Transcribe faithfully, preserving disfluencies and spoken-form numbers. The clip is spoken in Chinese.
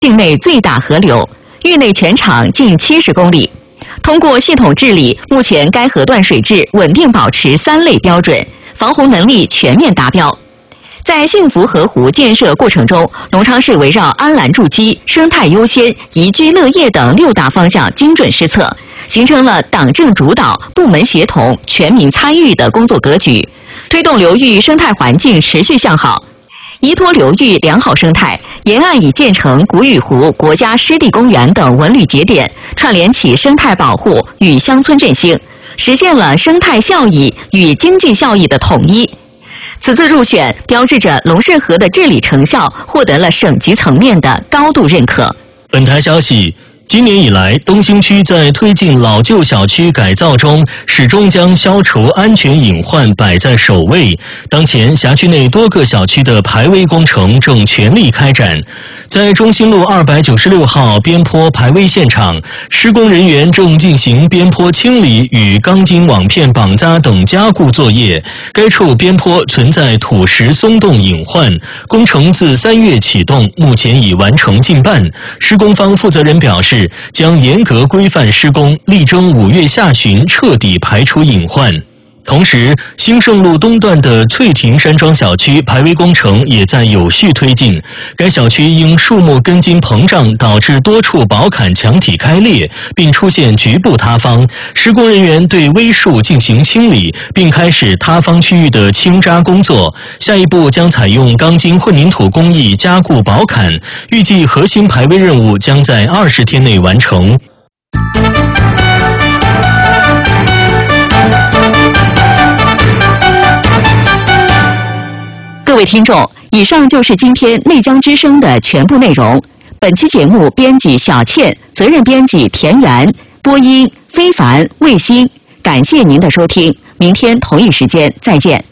境内最大河流，域内全长近七十公里。通过系统治理，目前该河段水质稳定保持三类标准，防洪能力全面达标。在幸福河湖建设过程中，隆昌市围绕安澜筑基、生态优先、宜居乐业等六大方向精准施策，形成了党政主导、部门协同、全民参与的工作格局，推动流域生态环境持续向好。依托流域良好生态，沿岸已建成古雨湖国家湿地公园等文旅节点，串联起生态保护与乡村振兴，实现了生态效益与经济效益的统一。此次入选标志着龙胜河的治理成效获得了省级层面的高度认可。 本台消息，今年以来，东兴区在推进老旧小区改造中，始终将消除安全隐患摆在首位。当前，辖区内多个小区的排危工程正全力开展。在中兴路二百九十六号边坡排危现场，施工人员正进行边坡清理与钢筋网片绑扎等加固作业。该处边坡存在土石松动隐患，工程自三月启动，目前已完成近半。施工方负责人表示，将严格规范施工，力争五月下旬彻底排除隐患。同时，兴盛路东段的翠亭山庄小区排危工程也在有序推进。该小区因树木根茎膨胀，导致多处宝坎墙体开裂，并出现局部塌方。施工人员对危树进行清理，并开始塌方区域的清渣工作。下一步将采用钢筋混凝土工艺加固宝坎，预计核心排危任务将在二十天内完成。 各位听众，以上就是今天内江之声的全部内容。本期节目编辑小倩，责任编辑田园，播音非凡、卫星。感谢您的收听，明天同一时间再见。